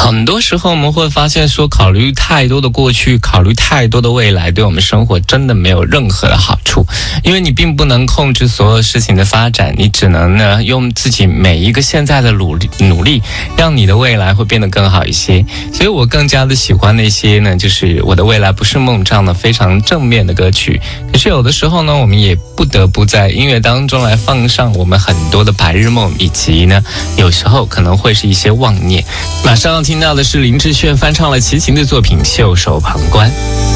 很多时候我们会发现说，考虑太多的过去，考虑太多的未来，对我们生活真的没有任何的好处。因为你并不能控制所有事情的发展，你只能呢用自己每一个现在的努力，让你的未来会变得更好一些。所以我更加的喜欢那些呢，就是我的未来不是梦这样的非常正面的歌曲。可是有的时候呢，我们也不得不在音乐当中来放上我们很多的白日梦，以及呢有时候可能会是一些妄念。马上要听到的是林志炫翻唱了齐秦的作品《袖手旁观》。